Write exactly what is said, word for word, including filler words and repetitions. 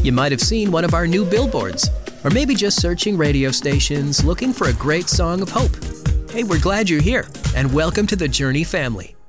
You might have seen one of our new billboards, or maybe just searching radio stations looking for a great song of hope. Hey, we're glad you're here, and welcome to the Journey family.